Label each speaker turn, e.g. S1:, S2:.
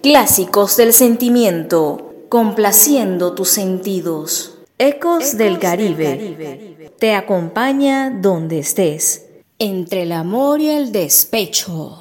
S1: Clásicos del sentimiento, complaciendo tus sentidos. Ecos del Caribe te acompaña donde estés. Entre el amor y el despecho.